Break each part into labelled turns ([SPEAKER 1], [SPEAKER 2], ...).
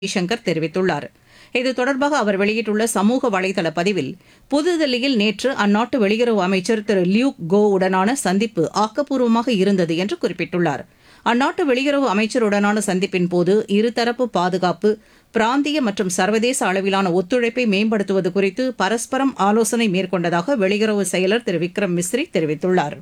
[SPEAKER 1] ஜெய்சங்கர் தெரிவித்துள்ளார். இது தொடர்பாக அவர் வெளியிட்டுள்ள சமூக வலைதள பதிவில், புதுதில்லியில் நேற்று அந்நாட்டு வெளியுறவு அமைச்சர் திரு லியூக் கோ உடனான சந்திப்பு ஆக்கப்பூர்வமாக இருந்தது என்று குறிப்பிட்டுள்ளார். அந்நாட்டு வெளியுறவு அமைச்சருடனான சந்திப்பின்போது இருதரப்பு பாதுகாப்பு, பிராந்திய மற்றும் சர்வதேச அளவிலான ஒத்துழைப்பை மேம்படுத்துவது குறித்து பரஸ்பரம் ஆலோசனை மேற்கொண்டதாக வெளியுறவு செயலர் திரு விக்ரம் மிஸ்ரி தெரிவித்துள்ளார்.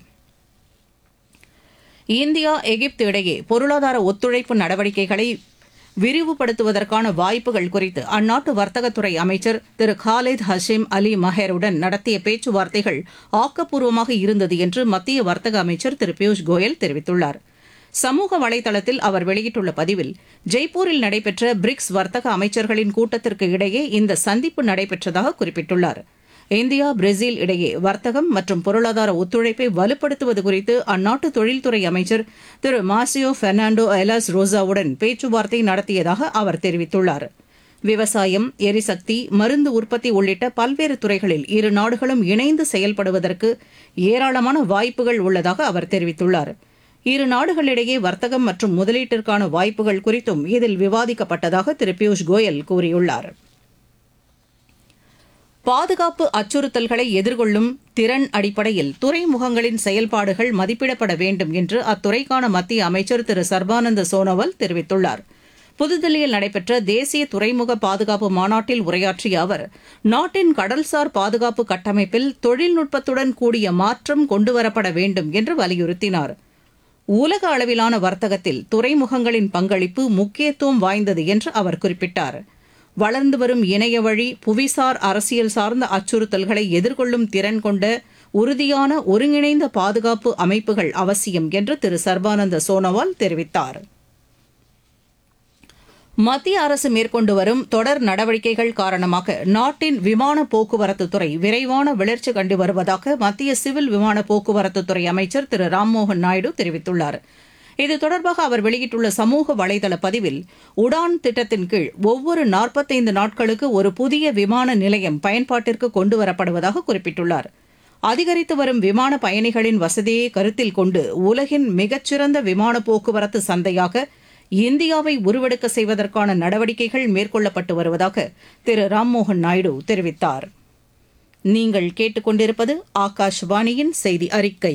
[SPEAKER 1] இந்தியா எகிப்து இடையே பொருளாதார ஒத்துழைப்பு நடவடிக்கைகளை விரிவுபடுத்துவதற்கான வாய்ப்புகள் குறித்து அந்நாட்டு வர்த்தகத்துறை அமைச்சர் திரு காலித் ஹஷீம் அலி மஹேருடன் நடத்திய பேச்சுவார்த்தைகள் ஆக்கப்பூர்வமாக இருந்தது என்று மத்திய வர்த்தக அமைச்சர் திரு பியூஷ் கோயல் தெரிவித்துள்ளார். சமூக வலைதளத்தில் அவர் வெளியிட்டுள்ள பதிவில், ஜெய்ப்பூரில் நடைபெற்ற பிரிக்ஸ் வர்த்தக அமைச்சர்களின் கூட்டத்திற்கு இடையே இந்த சந்திப்பு நடைபெற்றதாக குறிப்பிட்டுள்ளார். இந்தியா பிரேசில் இடையே வர்த்தகம் மற்றும் பொருளாதார ஒத்துழைப்பை வலுப்படுத்துவது குறித்து அந்நாட்டு தொழில்துறை அமைச்சர் திரு மார்சியோ பெர்னாண்டோ எலாஸ் ரோசாவுடன் பேச்சுவார்த்தை நடத்தியதாக அவர் தெரிவித்துள்ளார். விவசாயம், எரிசக்தி, மருந்து உற்பத்தி உள்ளிட்ட பல்வேறு துறைகளில் இரு நாடுகளும் இணைந்து செயல்படுவதற்கு ஏராளமான வாய்ப்புகள் உள்ளதாக அவர் தெரிவித்துள்ளார். இரு நாடுகளிடையே வர்த்தகம் மற்றும் முதலீட்டிற்கான வாய்ப்புகள் குறித்தும் இதில் விவாதிக்கப்பட்டதாக திரு பியூஷ் கோயல் கூறியுள்ளார். பாதுகாப்பு அச்சுறுத்தல்களை எதிர்கொள்ளும் திறன் அடிப்படையில் துறைமுகங்களின் செயல்பாடுகள் மதிப்பிடப்பட வேண்டும் என்று அத்துறைக்கான மத்திய அமைச்சர் திரு சர்பானந்த சோனோவால் தெரிவித்துள்ளார். புதுதில்லியில் நடைபெற்ற தேசிய துறைமுக பாதுகாப்பு மாநாட்டில் உரையாற்றிய அவர், நாட்டின் கடல்சார் பாதுகாப்பு கட்டமைப்பில் தொழில்நுட்பத்துடன் கூடிய மாற்றம் கொண்டுவரப்பட வேண்டும் என்று வலியுறுத்தினார். உலக அளவிலான வர்த்தகத்தில் துறைமுகங்களின் பங்களிப்பு முக்கியத்துவம் வாய்ந்தது என்று அவர் குறிப்பிட்டார். வளர்ந்து வரும் இணையவழி புவிசார் அரசியல் சார்ந்த அச்சுறுத்தல்களை எதிர்கொள்ளும் திறன் கொண்ட உறுதியான ஒருங்கிணைந்த பாதுகாப்பு அமைப்புகள் அவசியம் என்று திரு சர்பானந்த சோனோவால் தெரிவித்தார். மத்திய அரசு மேற்கொண்டு வரும் தொடர் நடவடிக்கைகள் காரணமாக நாட்டின் விமான போக்குவரத்துத்துறை விரைவான வளர்ச்சி கண்டு வருவதாக மத்திய சிவில் விமான போக்குவரத்துத்துறை அமைச்சர் திரு ராம்மோகன் நாயுடு தெரிவித்துள்ளார். இது தொடர்பாக அவர் வெளியிட்டுள்ள சமூக வலைதள பதிவில், உடான் திட்டத்தின் கீழ் ஒவ்வொரு 45 நாட்களுக்கு ஒரு புதிய விமான நிலையம் பயன்பாட்டிற்கு கொண்டுவரப்படுவதாக குறிப்பிட்டுள்ளார். அதிகரித்து வரும் விமான பயணிகளின் வசதியை கருத்தில் கொண்டு உலகின் மிகச்சிறந்த விமான போக்குவரத்து சந்தையாக இந்தியாவை உருவெடுக்க செய்வதற்கான நடவடிக்கைகள் மேற்கொள்ளப்பட்டு வருவதாக திரு ராம்மோகன் நாயுடு தெரிவித்தார். நீங்கள் கேட்டுக்கொண்டிருப்பது ஆகாஷ்வாணியின் செய்தி அறிக்கை.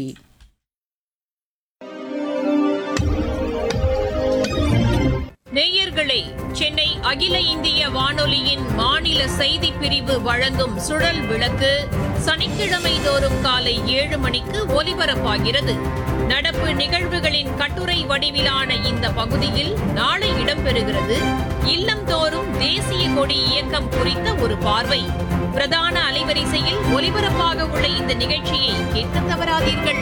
[SPEAKER 2] நேயர்களே, சென்னை அகில இந்திய வானொலியின் மாநில செய்திப் பிரிவு வழங்கும் சுழல் விளக்கு சனிக்கிழமை தோறும் காலை 7 மணிக்கு ஒலிபரப்பாகிறது. நடப்பு நிகழ்வுகளின் கட்டுரை வடிவிலான இந்த பகுதியில் நாளை இடம்பெறுகிறது இல்லம்தோறும் தேசிய கொடி இயக்கம் குறித்த ஒரு பார்வை. பிரதான அலைவரிசையில் ஒலிபரப்பாக உள்ள இந்த நிகழ்ச்சியை கேட்க தவறாதீர்கள்.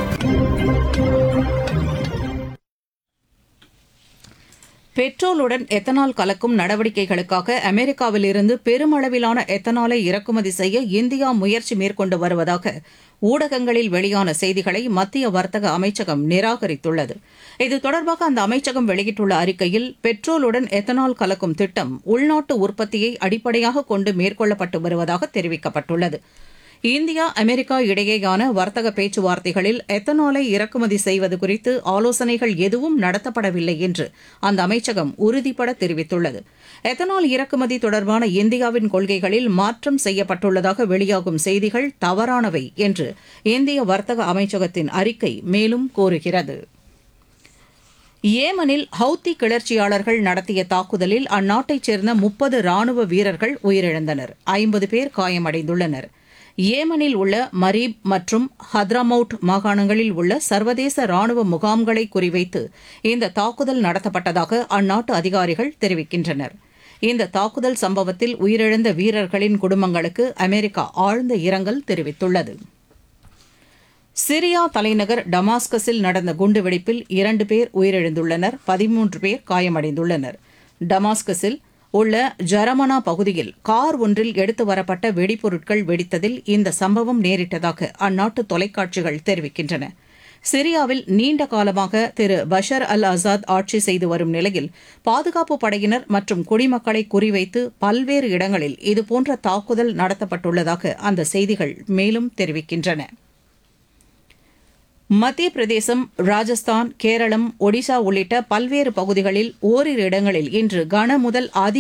[SPEAKER 1] பெட்ரோலுடன் எத்தனால் கலக்கும் நடவடிக்கைகளுக்காக அமெரிக்காவிலிருந்து பெருமளவிலான எத்தனாலை இறக்குமதி செய்ய இந்தியா முயற்சி மேற்கொண்டு வருவதாக ஊடகங்களில் வெளியான செய்திகளை மத்திய வர்த்தக அமைச்சகம் நிராகரித்துள்ளது. இது தொடர்பாக அந்த அமைச்சகம் வெளியிட்டுள்ள அறிக்கையில், பெட்ரோலுடன் எத்தனால் கலக்கும் திட்டம் உள்நாட்டு உற்பத்தியை அடிப்படையாக கொண்டு மேற்கொள்ளப்பட்டு வருவதாக தெரிவிக்கப்பட்டுள்ளது. இந்தியா அமெரிக்கா இடையேயான வர்த்தக பேச்சுவார்த்தைகளில் எத்தனாலை இறக்குமதி செய்வது குறித்து ஆலோசனைகள் எதுவும் நடத்தப்படவில்லை என்று அந்த அமைச்சகம் உறுதிபட தெரிவித்துள்ளது. எத்தனால் இறக்குமதி தொடர்பான இந்தியாவின் கொள்கைகளில் மாற்றம் செய்யப்பட்டுள்ளதாக வெளியாகும் செய்திகள் தவறானவை என்று இந்திய வர்த்தக அமைச்சகத்தின் அறிக்கை மேலும் கூறுகிறது. ஏமனில் ஹவுத்தி கிளர்ச்சியாளர்கள் நடத்திய தாக்குதலில் அந்நாட்டைச் சேர்ந்த 30 ராணுவ வீரர்கள் உயிரிழந்தனர். 50 பேர் காயமடைந்துள்ளனர். ஏமனில் உள்ள மரீப் மற்றும் ஹத்ராமவுட் மாகாணங்களில் உள்ள சர்வதேச ராணுவ முகாம்களை குறிவைத்து இந்த தாக்குதல் நடத்தப்பட்டதாக அந்நாட்டு அதிகாரிகள் தெரிவிக்கின்றனர். இந்த தாக்குதல் சம்பவத்தில் உயிரிழந்த வீரர்களின் குடும்பங்களுக்கு அமெரிக்கா ஆழ்ந்த இரங்கல் தெரிவித்துள்ளது. சிரியா தலைநகர் டமாஸ்கஸில் நடந்த குண்டுவெடிப்பில் 2 பேர் உயிரிழந்துள்ளனர். 13 பேர் காயமடைந்துள்ளனர். டமாஸ்கஸில் உள்ள ஜரமனா பகுதியில் கார் ஒன்றில் எடுத்து வரப்பட்ட வெடிபொருட்கள் வெடித்ததில் இந்த சம்பவம் நேரிட்டதாக அந்நாட்டு தொலைக்காட்சிகள் தெரிவிக்கின்றன. சிரியாவில் நீண்ட காலமாக திரு பஷர் அல் ஆசாத் ஆட்சி செய்து வரும் நிலையில் பாதுகாப்பு படையினர் மற்றும் குடிமக்களை குறிவைத்து பல்வேறு இடங்களில் இதுபோன்ற தாக்குதல் நடத்தப்பட்டுள்ளதாக அந்த செய்திகள் மேலும் தெரிவிக்கின்றன. மத்திய பிரதேசம், ராஜஸ்தான், கேரளம், ஒடிசா உள்ளிட்ட பல்வேறு பகுதிகளில் ஓரிரு இடங்களில் இன்று கனமுதல் அதி